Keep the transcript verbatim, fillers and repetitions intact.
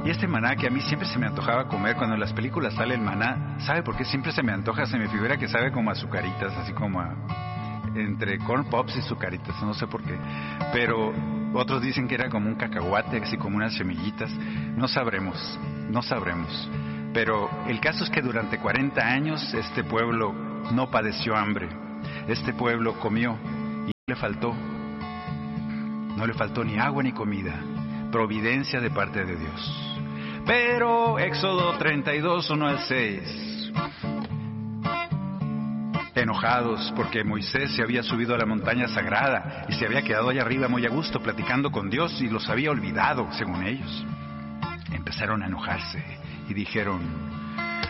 Y este maná que a mí siempre se me antojaba comer, cuando en las películas sale el maná, ¿sabe por qué siempre se me antoja? Se me figura que sabe como a azucaritas, así como a, entre corn pops y azucaritas, no sé por qué. Pero otros dicen que era como un cacahuate, así como unas semillitas. No sabremos, no sabremos. Pero el caso es que durante cuarenta años este pueblo no padeció hambre. Este pueblo comió y no le faltó. No le faltó ni agua ni comida. Providencia de parte de Dios. Pero Éxodo treinta y dos, uno al seis. Enojados porque Moisés se había subido a la montaña sagrada y se había quedado allá arriba muy a gusto platicando con Dios y los había olvidado, según ellos. Empezaron a enojarse y dijeron: